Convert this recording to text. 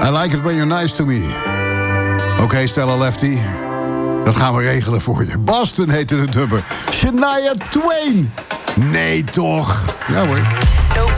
I like it when you're nice to me. Oké, Stella Lefty. Dat gaan we regelen voor je. Boston heette het nummer. Shania Twain. Nee, toch? Ja hoor.